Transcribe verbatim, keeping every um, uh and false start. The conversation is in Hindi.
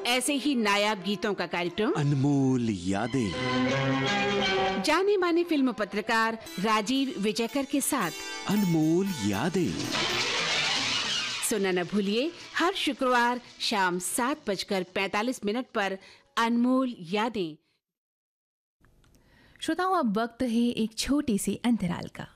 ऐसे ही नायाब गीतों का कार्यक्रम अनमोल यादें, जाने माने फिल्म पत्रकार राजीव विजयकर के साथ अनमोल यादें सुनना न भूलिए हर शुक्रवार शाम सात बजकर पैंतालीस मिनट पर अनमोल यादें। श्रोताओं, अब वक्त है एक छोटी सी अंतराल का।